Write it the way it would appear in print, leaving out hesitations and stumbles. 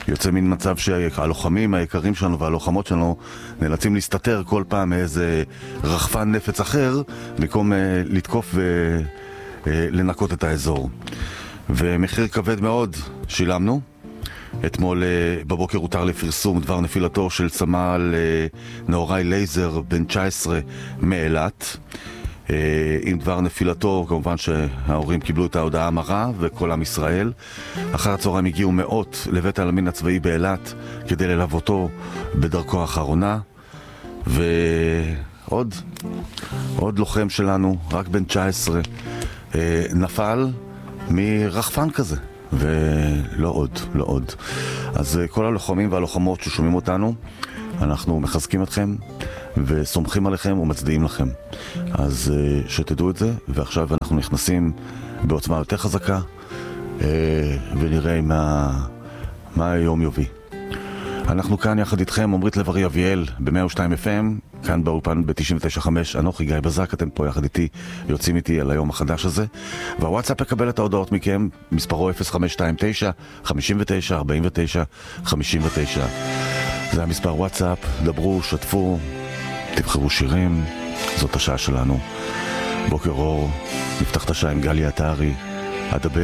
יוצא מן מצב שהלוחמים היקרים שלנו והלוחמות שלנו נאלצים להסתתר כל פעם מאיזה רחפן נפץ אחר, במקום לתקוף ולנקות את האזור. ומחיר כבד מאוד שילמנו. אתמול בבוקר הותר לפרסום דבר נפילתו של סמל נהוראי לייזר בן 19 מאילת. עם דבר נפילתו כמובן שההורים קיבלו את ההודעה המרה וכל עם ישראל. אחר הצהריים הגיעו מאות לבית העלמין הצבאי באילת כדי ללוותו בדרכו האחרונה. ועוד לוחם שלנו, רק בן 19, נפל מרחפן כזה. ולא עוד. אז כל הלוחמים והלוחמות ששומעים אותנו, אנחנו מחזקים אתכם וסומכים עליכם ומצדיעים לכם. אז שתדעו את זה, ועכשיו אנחנו נכנסים בעוצמה יותר חזקה ונראה מה היום יובי. אנחנו כאן יחד איתכם, עומרית לב-ארי אביאל ב-102 FM, כאן באולפן ב-99.5, אנוכי גיא בזק, אתם פה יחד איתי, יוצאים איתי על היום החדש הזה, והוואטסאפ יקבל את ההודעות מכם, מספרו 0529-59-49-59. זה המספר וואטסאפ, דברו, שתפו, תבחרו שירים, זאת השעה שלנו. בוקר אור, נפתח את השעה עם גלי עטרי, אדבר.